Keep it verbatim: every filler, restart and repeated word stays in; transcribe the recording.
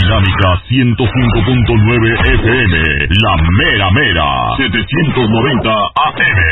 Dinámica ciento cinco punto nueve F M, La Mera Mera, setecientos noventa A M.